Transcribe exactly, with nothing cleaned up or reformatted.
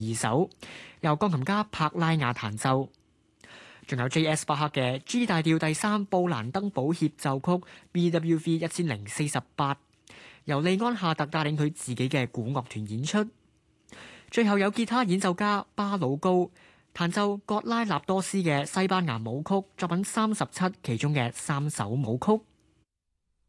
二首，由鋼琴家柏拉雅彈奏。仲有 J S 巴克嘅 G 大調第三布蘭登堡協奏曲 B W V 一千零四十八，由利安夏特帶領佢自己嘅古樂團演出。最後有吉他演奏家巴魯高彈奏葛拉納多斯嘅西班牙舞曲作品三十七其中嘅三首舞曲。